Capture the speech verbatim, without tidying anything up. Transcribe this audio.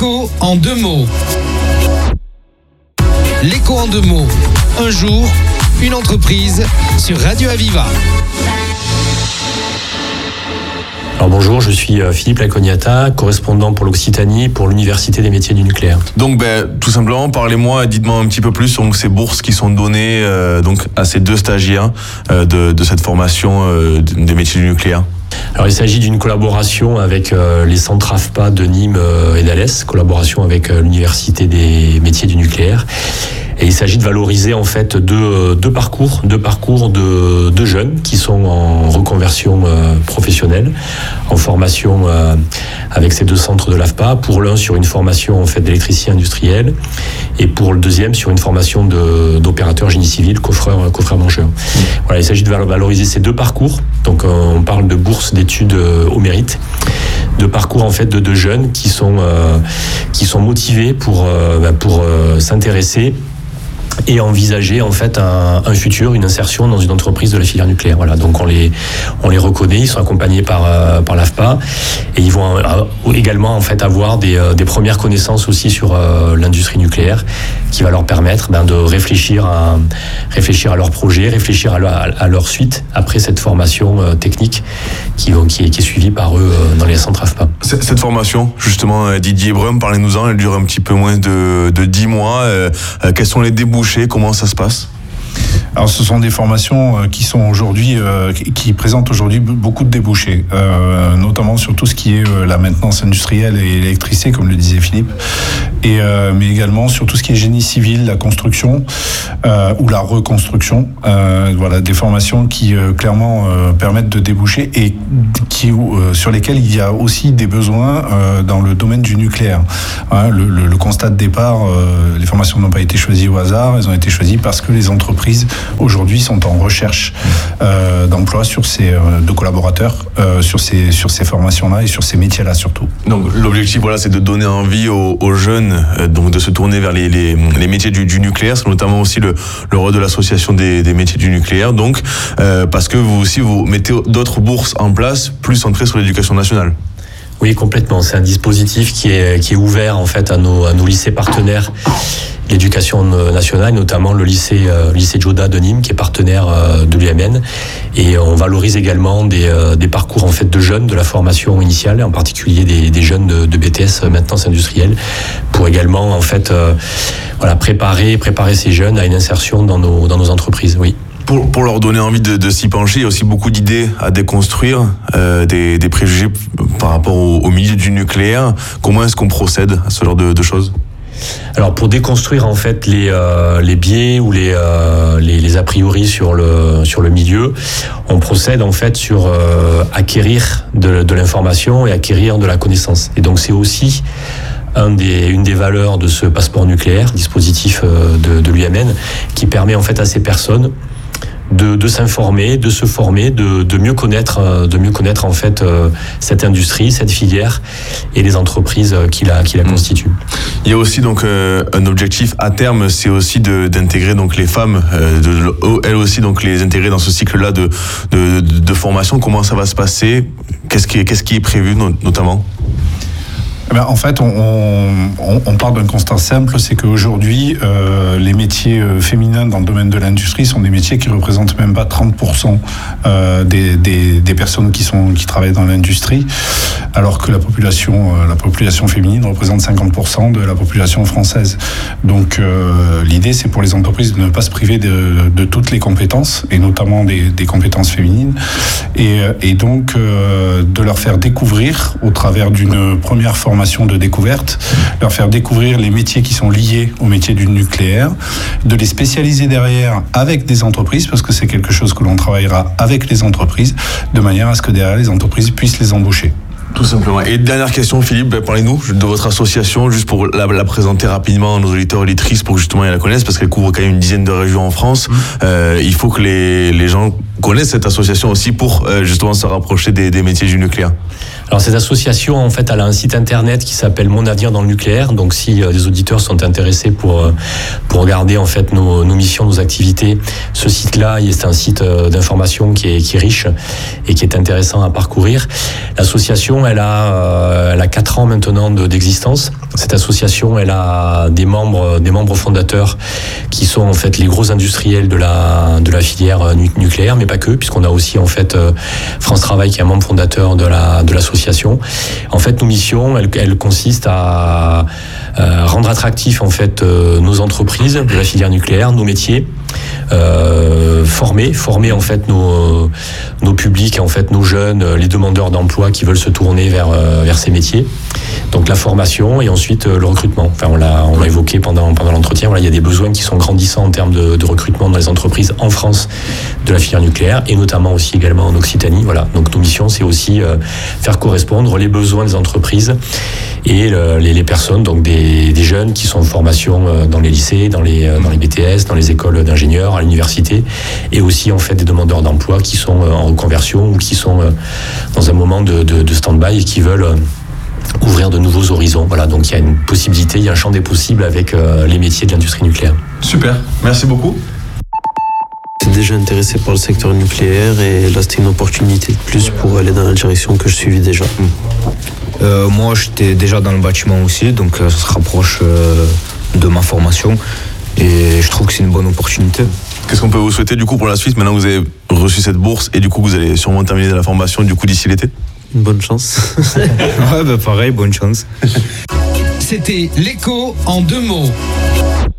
L'écho en deux mots. L'écho en deux mots. Un jour, une entreprise sur Radio Aviva. Alors bonjour, je suis Philippe Lacognata, correspondant pour l'Occitanie pour l'Université des métiers du nucléaire. Donc ben, tout simplement, parlez-moi, dites-moi un petit peu plus sur ces bourses qui sont données euh, donc, à ces deux stagiaires euh, de, de cette formation euh, des métiers du nucléaire. Alors il s'agit d'une collaboration avec euh, les centres A F P A de Nîmes euh, et d'Alès, collaboration avec euh, l'Université des métiers du nucléaire. Et il s'agit de valoriser en fait deux, deux parcours, deux parcours de, de jeunes qui sont en reconversion euh, professionnelle, en formation euh, avec ces deux centres de l'A F P A. Pour l'un sur une formation en fait d'électricien industriel et pour le deuxième sur une formation de, d'opérateur génie civil, coffreur, coffreur mancheur. Voilà, il s'agit de valoriser ces deux parcours. Donc euh, on parle de bourse d'études euh, au mérite, de parcours en fait de deux jeunes qui sont euh, qui sont motivés pour euh, bah, pour euh, s'intéresser et envisager en fait un, un futur, une insertion dans une entreprise de la filière nucléaire. Voilà, donc on les on les reconnaît, ils sont accompagnés par euh, par l'A F P A et ils vont euh, également en fait avoir des euh, des premières connaissances aussi sur euh, l'industrie nucléaire, qui va leur permettre ben, de réfléchir à réfléchir à leur projet, réfléchir à leur, à leur suite après cette formation euh, technique qui qui est, qui est suivie par eux euh, dans les centres A F P A. Cette formation, justement, Didier Brum, parlez-nous-en. Elle dure un petit peu moins de de dix mois. Euh, quels sont les débouchés? Comment ça se passe ? Alors, ce sont des formations qui sont aujourd'hui, euh, qui présentent aujourd'hui beaucoup de débouchés, euh, notamment sur tout ce qui est euh, la maintenance industrielle et l'électricité, comme le disait Philippe, et euh, mais également sur tout ce qui est génie civil, la construction euh, ou la reconstruction. Euh, voilà, des formations qui euh, clairement euh, permettent de déboucher et qui euh, sur lesquelles il y a aussi des besoins euh, dans le domaine du nucléaire. Hein, le, le, le constat de départ, euh, les formations n'ont pas été choisies au hasard, elles ont été choisies parce que les entreprises aujourd'hui sont en recherche euh, d'emploi sur ces euh, de collaborateurs euh, sur ces sur ces formations-là et sur ces métiers-là surtout. Donc l'objectif voilà c'est de donner envie aux, aux jeunes euh, donc de se tourner vers les les, les métiers du, du nucléaire, c'est notamment aussi le le rôle de l'association des, des métiers du nucléaire. Donc euh, parce que vous aussi vous mettez d'autres bourses en place plus centrées sur l'éducation nationale. Oui, complètement. C'est un dispositif qui est qui est ouvert en fait à nos à nos lycées partenaires. L'éducation nationale, notamment le lycée, euh, lycée Joda de Nîmes, qui est partenaire euh, de l'U M N. Et on valorise également des, euh, des parcours en fait de jeunes de la formation initiale, en particulier des, des jeunes de, de B T S maintenance industrielle, pour également en fait euh, voilà préparer préparer ces jeunes à une insertion dans nos dans nos entreprises. Oui. Pour, pour leur donner envie de, de s'y pencher, il y a aussi beaucoup d'idées à déconstruire, euh, des, des préjugés par rapport au, au milieu du nucléaire. Comment est-ce qu'on procède à ce genre de, de choses ? Alors pour déconstruire en fait les euh, les biais ou les, euh, les les a priori sur le sur le milieu, on procède en fait sur euh, acquérir de, de l'information et acquérir de la connaissance. Et donc c'est aussi un des, une des valeurs de ce passeport nucléaire, dispositif euh, de, de l'U M N, qui permet en fait à ces personnes de, de s'informer, de se former, de, de mieux connaître, de mieux connaître en fait euh, cette industrie, cette filière et les entreprises qui la, qui la constituent. Il y a aussi donc euh, un objectif à terme, c'est aussi de, d'intégrer donc les femmes, euh, de, elles aussi donc les intégrer dans ce cycle-là de, de, de, de formation. Comment ça va se passer ? Qu'est-ce qui est, qu'est-ce qui est prévu notamment ? Eh bien, en fait, on, on, on part d'un constat simple, c'est qu'aujourd'hui, euh, les métiers féminins dans le domaine de l'industrie sont des métiers qui représentent même pas trente pour cent euh, des, des, des personnes qui, sont, qui travaillent dans l'industrie, alors que la population, euh, la population féminine représente cinquante pour cent de la population française. Donc, euh, l'idée, c'est pour les entreprises de ne pas se priver de, de toutes les compétences, et notamment des, des compétences féminines, et, et donc euh, de leur faire découvrir, au travers d'une première formation de découverte, leur faire découvrir les métiers qui sont liés au métier du nucléaire, de les spécialiser derrière avec des entreprises, parce que c'est quelque chose que l'on travaillera avec les entreprises, de manière à ce que derrière les entreprises puissent les embaucher. Tout simplement. Et dernière question, Philippe, parlez-nous de votre association, juste pour la, la présenter rapidement à nos auditeurs et auditrices, pour que justement ils la connaissent, parce qu'elle couvre quand même une dizaine de régions en France. Mmh. Euh, il faut que les, les gens connaissent cette association aussi pour euh, justement se rapprocher des, des métiers du nucléaire. Alors cette association, en fait, elle a un site internet qui s'appelle Mon Avenir dans le nucléaire. Donc si euh, les auditeurs sont intéressés pour euh, pour regarder en fait nos, nos missions, nos activités, ce site-là, c'est un site euh, d'information qui est qui est riche et qui est intéressant à parcourir. L'association, elle a euh, elle a quatre ans maintenant de, d'existence. Cette association, elle a des membres, des membres fondateurs qui sont en fait les gros industriels de la de la filière nu- nucléaire, mais pas que, puisqu'on a aussi en fait euh, France Travail qui est un membre fondateur de la de l'association. En fait, nos missions, elles, elles consistent à euh, rendre attractifs en fait euh, nos entreprises de la filière nucléaire, nos métiers, euh, former, former en fait nos nos publics, en fait nos jeunes, les demandeurs d'emploi qui veulent se tourner vers euh, vers ces métiers. Donc la formation et ensuite euh, le recrutement. Enfin, on l'a, on l'a évoqué pendant, pendant l'entretien. Voilà, il y a des besoins qui sont grandissants en termes de, de recrutement dans les entreprises en France de la filière nucléaire et notamment aussi également en Occitanie. Voilà. Donc nos missions, c'est aussi euh, faire correspondre les besoins des entreprises et le, les, les personnes, donc des, des jeunes qui sont en formation euh, dans les lycées, dans les, euh, dans les B T S, dans les écoles d'ingénieurs, à l'université, et aussi en fait des demandeurs d'emploi qui sont euh, en reconversion ou qui sont euh, dans un moment de, de, de stand-by et qui veulent euh, ouvrir de nouveaux horizons. Voilà, donc il y a une possibilité, il y a un champ des possibles avec euh, les métiers de l'industrie nucléaire. Super, merci beaucoup. J'étais déjà intéressé par le secteur nucléaire et là c'était une opportunité de plus pour aller dans la direction que je suivais déjà. Euh, moi j'étais déjà dans le bâtiment aussi, donc euh, ça se rapproche euh, de ma formation et je trouve que c'est une bonne opportunité. Qu'est-ce qu'on peut vous souhaiter du coup pour la suite, maintenant que vous avez reçu cette bourse et du coup vous allez sûrement terminer la formation du coup d'ici l'été? Une bonne chance. Ouais, bah pareil, bonne chance. C'était l'écho en deux mots.